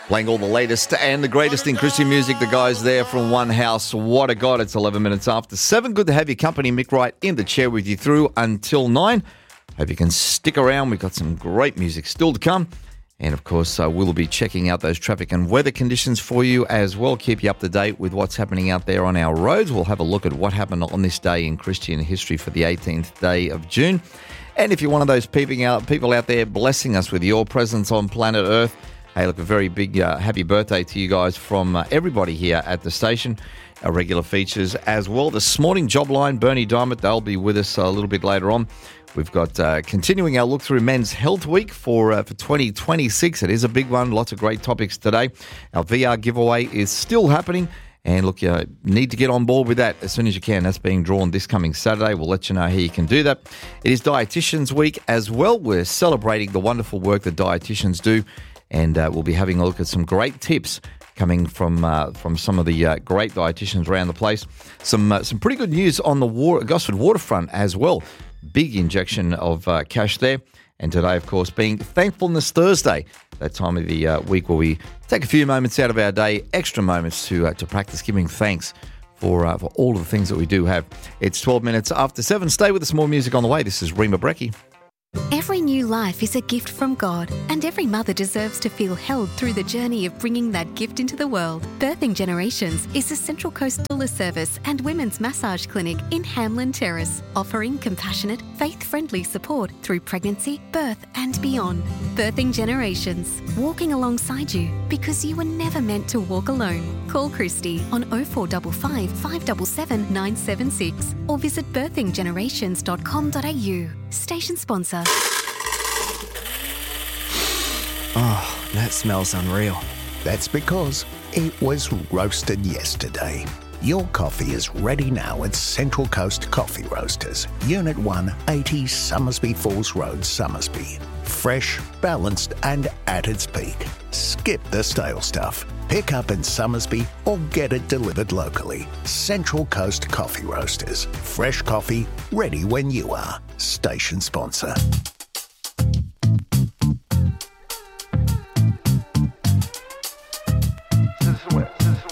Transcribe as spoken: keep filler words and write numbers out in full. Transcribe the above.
Playing all the latest and the greatest in Christian music. The guys there from One House. What a God. It's eleven minutes after seven. Good to have your company. Mick Wright in the chair with you through until nine. Hope you can stick around. We've got some great music still to come. And, of course, uh, we'll be checking out those traffic and weather conditions for you as well. Keep you up to date with what's happening out there on our roads. We'll have a look at what happened on this day in Christian history for the eighteenth day of June. And if you're one of those peeping out, people out there blessing us with your presence on planet Earth, hey, look, a very big uh, happy birthday to you guys from uh, everybody here at the station. Our regular features as well. This morning, Jobline, Bernie Diamond, they'll be with us a little bit later on. We've got uh, continuing our look through Men's Health Week for uh, for twenty twenty-six. It is a big one. Lots of great topics today. Our V R giveaway is still happening. And look, you need to get on board with that as soon as you can. That's being drawn this coming Saturday. We'll let you know how you can do that. It is Dietitians Week as well. We're celebrating the wonderful work that dietitians do. And uh, we'll be having a look at some great tips coming from uh, from some of the uh, great dietitians around the place. Some uh, some pretty good news on the water, Gosford waterfront as well. Big injection of uh, cash there. And today, of course, being Thankfulness Thursday, that time of the uh, week where we take a few moments out of our day, extra moments to uh, to practice giving thanks for uh, for all of the things that we do have. It's twelve minutes after seven. Stay with us, more music on the way. This is Rima Brecky. Every new life is a gift from God, and every mother deserves to feel held through the journey of bringing that gift into the world. Birthing Generations is a Central Coast doula service and women's massage clinic in Hamlin Terrace, offering compassionate, faith-friendly support through pregnancy, birth and beyond. Birthing Generations, walking alongside you because you were never meant to walk alone. Call Christy on oh four five five, five seven seven, nine seven six or visit birthing generations dot com dot a u. Station sponsor. Oh, that smells unreal. That's because it was roasted yesterday. Your coffee is ready now at Central Coast Coffee Roasters, Unit one, eighty Summersby Falls Road, Summersby. Fresh, balanced and at its peak. Skip the stale stuff. Pick up in Summersby or get it delivered locally. Central Coast Coffee Roasters. Fresh coffee, ready when you are. Station sponsor.